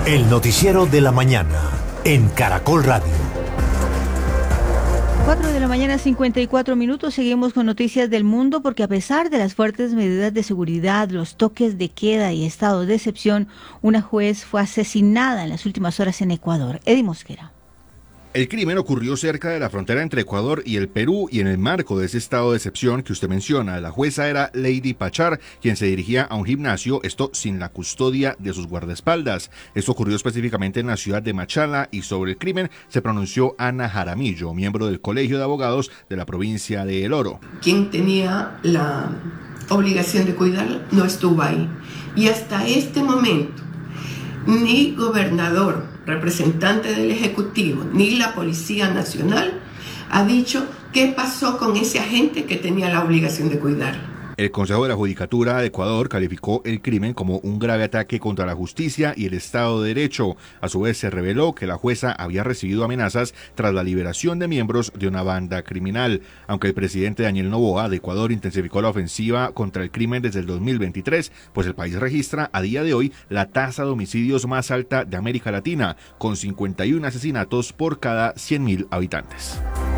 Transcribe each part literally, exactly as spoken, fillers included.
El noticiero de la mañana en Caracol Radio. cuatro de la mañana, cincuenta y cuatro minutos. Seguimos con noticias del mundo porque a pesar de las fuertes medidas de seguridad, los toques de queda y estado de excepción, una juez fue asesinada en las últimas horas en Ecuador. Eddie Mosquera. El crimen ocurrió cerca de la frontera entre Ecuador y el Perú y en el marco de ese estado de excepción que usted menciona. La jueza era Lady Pachar, quien se dirigía a un gimnasio, esto sin la custodia de sus guardaespaldas. Esto ocurrió específicamente en la ciudad de Machala y sobre el crimen se pronunció Ana Jaramillo, miembro del Colegio de Abogados de la provincia de El Oro. Quien tenía la obligación de cuidarla no estuvo ahí. Y hasta este momento, ni gobernador, representante del Ejecutivo, ni la Policía Nacional ha dicho qué pasó con ese agente que tenía la obligación de cuidarla. El Consejo de la Judicatura de Ecuador calificó el crimen como un grave ataque contra la justicia y el Estado de Derecho. A su vez, se reveló que la jueza había recibido amenazas tras la liberación de miembros de una banda criminal. Aunque el presidente Daniel Noboa de Ecuador intensificó la ofensiva contra el crimen desde el dos mil veintitrés, pues el país registra a día de hoy la tasa de homicidios más alta de América Latina, con cincuenta y uno asesinatos por cada cien mil habitantes.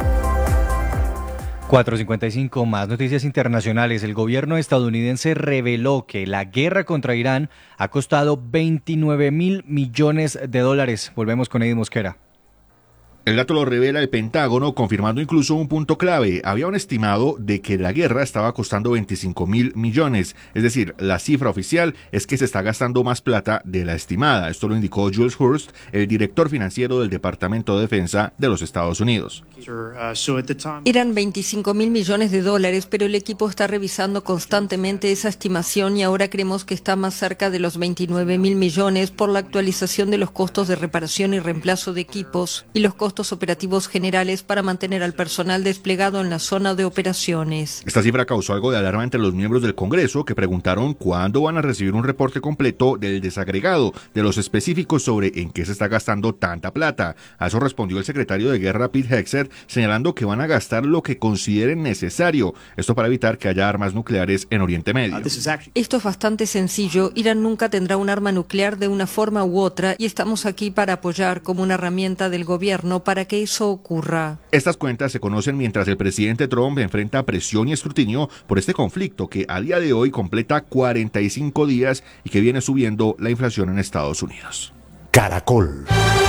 cuatro cincuenta y cinco, más noticias internacionales. El gobierno estadounidense reveló que la guerra contra Irán ha costado veintinueve mil millones de dólares. Volvemos con Eddie Mosquera. El dato lo revela el Pentágono, confirmando incluso un punto clave. Había un estimado de que la guerra estaba costando veinticinco mil millones. Es decir, la cifra oficial es que se está gastando más plata de la estimada. Esto lo indicó Jules Hurst, el director financiero del Departamento de Defensa de los Estados Unidos. Eran veinticinco mil millones de dólares, pero el equipo está revisando constantemente esa estimación y ahora creemos que está más cerca de los veintinueve mil millones por la actualización de los costos de reparación y reemplazo de equipos y los costos operativos generales para mantener al personal desplegado en la zona de operaciones. Esta cifra causó algo de alarma entre los miembros del Congreso que preguntaron cuándo van a recibir un reporte completo del desagregado de los específicos sobre en qué se está gastando tanta plata. A eso respondió el secretario de Guerra Pete Hegseth, señalando que van a gastar lo que consideren necesario, esto para evitar que haya armas nucleares en Oriente Medio. Esto es bastante sencillo. Irán nunca tendrá un arma nuclear de una forma u otra y estamos aquí para apoyar como una herramienta del gobierno para que eso ocurra. Estas cuentas se conocen mientras el presidente Trump enfrenta presión y escrutinio por este conflicto que a día de hoy completa cuarenta y cinco días y que viene subiendo la inflación en Estados Unidos. Caracol.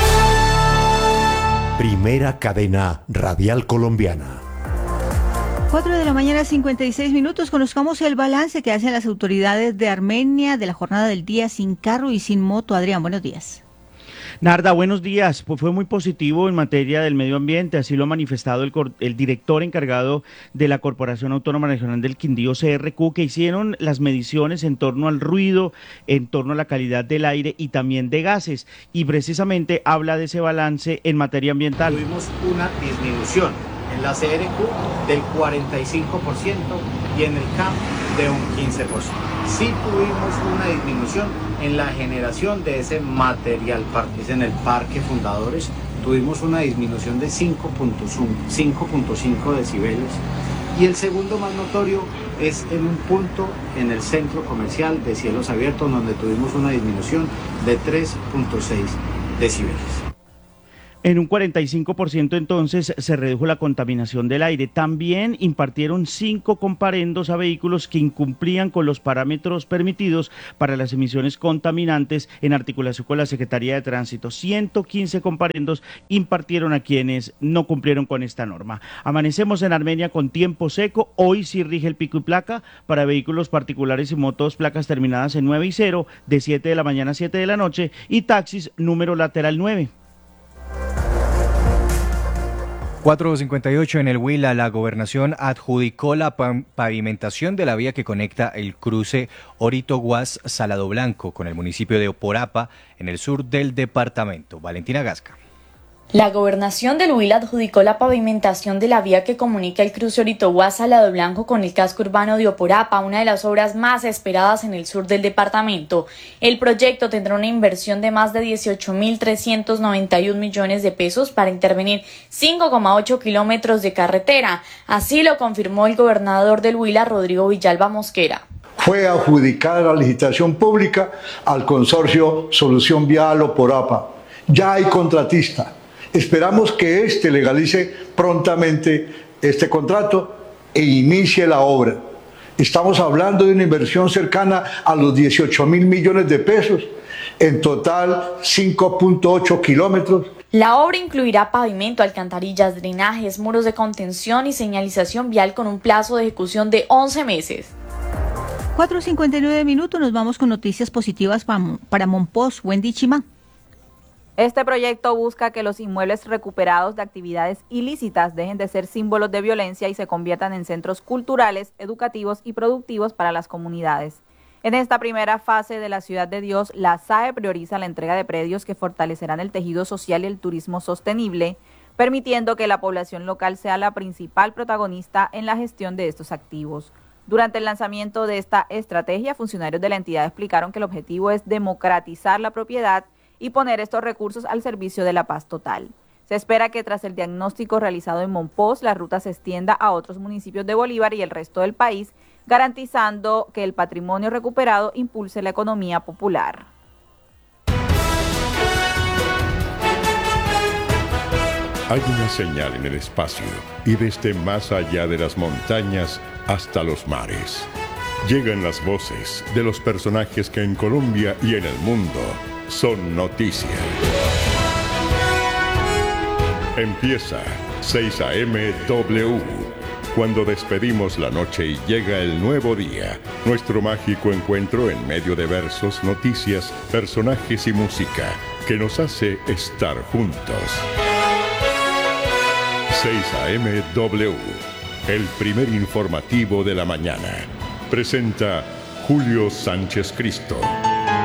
Primera cadena radial colombiana. cuatro de la mañana, cincuenta y seis minutos. Conozcamos el balance que hacen las autoridades de Armenia de la jornada del día sin carro y sin moto. Adrián, buenos días. Narda, buenos días. Pues fue muy positivo en materia del medio ambiente, así lo ha manifestado el, el director encargado de la Corporación Autónoma Regional del Quindío, C R Q, que hicieron las mediciones en torno al ruido, en torno a la calidad del aire y también de gases, y precisamente habla de ese balance en materia ambiental. Tuvimos una disminución en la C R Q del cuarenta y cinco por ciento y en el C A M de un quince por ciento. Sí tuvimos una disminución en la generación de ese material parque. En el Parque Fundadores tuvimos una disminución de cinco punto cinco decibeles y el segundo más notorio es en un punto en el centro comercial de Cielos Abiertos donde tuvimos una disminución de tres punto seis decibeles. En un cuarenta y cinco por ciento entonces se redujo la contaminación del aire. También impartieron cinco comparendos a vehículos que incumplían con los parámetros permitidos para las emisiones contaminantes en articulación con la Secretaría de Tránsito. ciento quince comparendos impartieron a quienes no cumplieron con esta norma. Amanecemos en Armenia con tiempo seco. Hoy sí rige el pico y placa para vehículos particulares y motos placas terminadas en nueve y cero de siete de la mañana a siete de la noche y taxis número lateral nueve. cuatro cincuenta y ocho en el Huila, la gobernación adjudicó la pavimentación de la vía que conecta el cruce Orito-Guas-Salado Blanco con el municipio de Oporapa en el sur del departamento. Valentina Gasca. La gobernación del Huila adjudicó la pavimentación de la vía que comunica el cruce Orito-Guas-Salado Blanco con el casco urbano de Oporapa, una de las obras más esperadas en el sur del departamento. El proyecto tendrá una inversión de más de dieciocho mil trescientos noventa y un millones de pesos para intervenir cinco coma ocho kilómetros de carretera. Así lo confirmó el gobernador del Huila, Rodrigo Villalba Mosquera. fue adjudicada la licitación pública al consorcio Solución Vial Oporapa. Ya hay contratista. Esperamos que éste legalice prontamente este contrato e inicie la obra. Estamos hablando de una inversión cercana a los dieciocho mil millones de pesos, en total cinco punto ocho kilómetros. La obra incluirá pavimento, alcantarillas, drenajes, muros de contención y señalización vial con un plazo de ejecución de once meses. cuatro cincuenta y nueve minutos, nos vamos con noticias positivas para, para Monpós. Wendy Chimá. Este proyecto busca que los inmuebles recuperados de actividades ilícitas dejen de ser símbolos de violencia y se conviertan en centros culturales, educativos y productivos para las comunidades. En esta primera fase de la Ciudad de Dios, la S A E prioriza la entrega de predios que fortalecerán el tejido social y el turismo sostenible, permitiendo que la población local sea la principal protagonista en la gestión de estos activos. Durante el lanzamiento de esta estrategia, funcionarios de la entidad explicaron que el objetivo es democratizar la propiedad y poner estos recursos al servicio de la paz total. Se espera que tras el diagnóstico realizado en Monpós, la ruta se extienda a otros municipios de Bolívar y el resto del país, garantizando que el patrimonio recuperado impulse la economía popular. Hay una señal en el espacio y desde más allá de las montañas hasta los mares. Llegan las voces de los personajes que en Colombia y en el mundo son noticia. Empieza seis A M W. Cuando despedimos la noche y llega el nuevo día, nuestro mágico encuentro en medio de versos, noticias, personajes y música que nos hace estar juntos. seis A M W, el primer informativo de la mañana. Presenta Julio Sánchez Cristo.